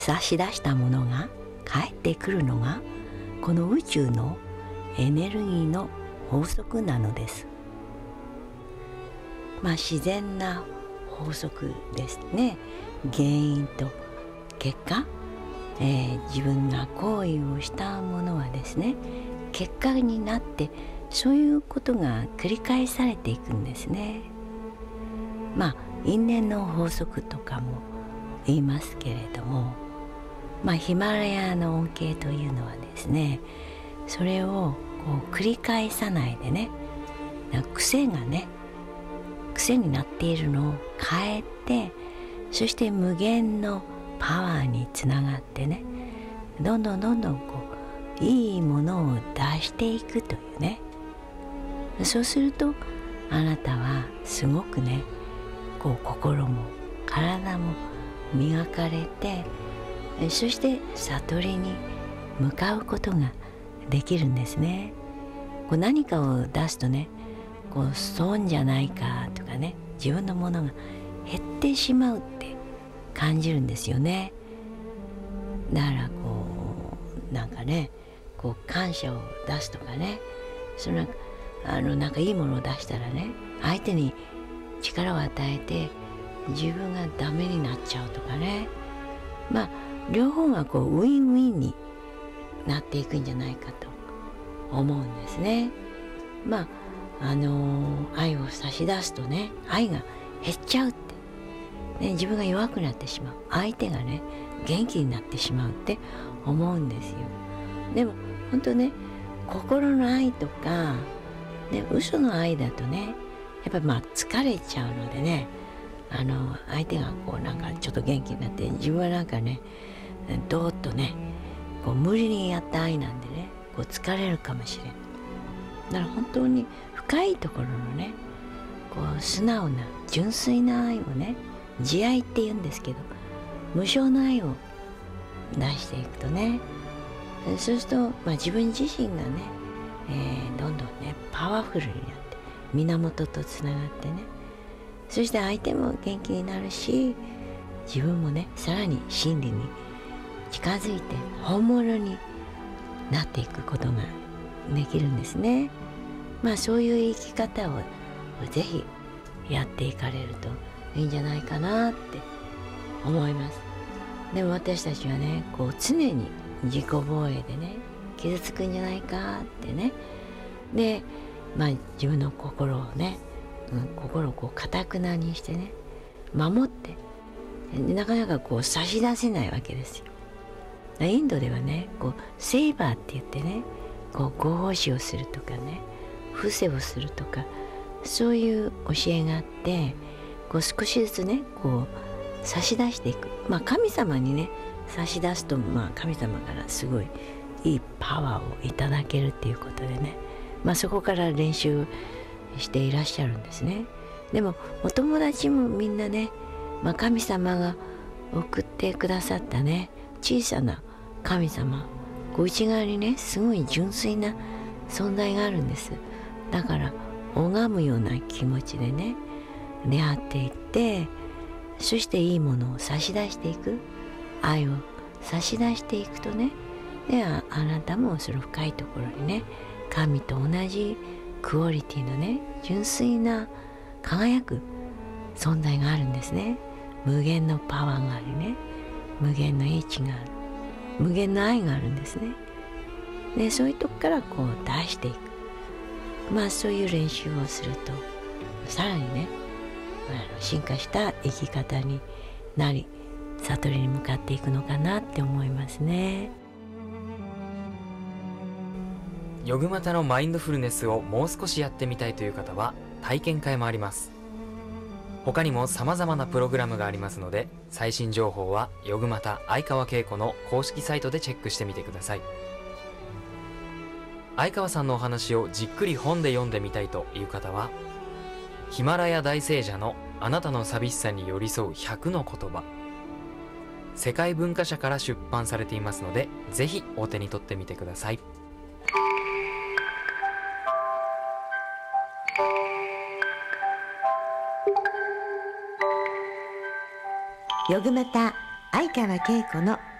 差し出したものが返ってくるのがこの宇宙のエネルギーの法則なのです。自然な法則ですね。原因と結果、自分が行為をしたものはですね、結果になってそういうことが繰り返されていくんですね。因縁の法則とかも言いますけれども、ヒマラヤの恩恵というのはですね、それを繰り返さないでね、癖になっているのを変えて、そして無限のパワーにつながってね、どんどんいいものを出していくというね。そうするとあなたはすごくね、心も体も磨かれて、そして悟りに向かうことができるんですね。何かを出すとね、損じゃないかとかね、自分のものが減ってしまうって感じるんですよね。だから感謝を出すとかね、いいものを出したらね、相手に力を与えて自分がダメになっちゃうとかね、両方がウィンウィンになっていくんじゃないかと思うんですね。愛を差し出すとね、愛が減っちゃうって、ね、自分が弱くなってしまう、相手がね元気になってしまうって思うんですよ。でも本当ね、心の愛とか、ね、嘘の愛だとね、やっぱ疲れちゃうのでね、相手がちょっと元気になって、自分はどーっとね、無理にやった愛なんでね、疲れるかもしれない。だから本当に深いところのね、素直な純粋な愛をね、慈愛って言うんですけど、無償の愛を出していくとね、そうすると、自分自身がね、どんどんねパワフルになって源とつながってね、そして相手も元気になるし、自分もねさらに真理に近づいて本物になっていくことができるんですね。そういう生き方をぜひやっていかれるといいんじゃないかなって思います。でも私たちはね、常に自己防衛でね、傷つくんじゃないかってね、で自分の心をね、心をかたくなにしてね守って、なかなか差し出せないわけですよ。インドではね、セイバーって言ってね、ご奉仕をするとかね、伏せをするとか、そういう教えがあって、少しずつね差し出していく。神様にね差し出すと、神様からすごいいいパワーをいただけるっていうことでね、そこから練習していらっしゃるんですね。でもお友達もみんなね、神様が送ってくださったね、小さな神様、内側にねすごい純粋な存在があるんです。だから拝むような気持ちでね出会っていって、そしていいものを差し出していく、愛を差し出していくとね、であなたもその深いところにね、神と同じクオリティのね純粋な輝く存在があるんですね。無限のパワーがありね、無限の英知がある、無限の愛があるんですね。でそういうとこから出していく、そういう練習をするとさらにね進化した生き方になり、悟りに向かっていくのかなって思いますね。 ヨグマタのマインドフルネスをもう少しやってみたいという方は体験会もあります。他にも様々なプログラムがありますので、最新情報はヨグマタ相川恵子の公式サイトでチェックしてみてください。相川さんのお話をじっくり本で読んでみたいという方は、ヒマラヤ大聖者のあなたの寂しさに寄り添う100の言葉、世界文化社から出版されていますので、ぜひお手に取ってみてください。 ヨグマタ相川恵子の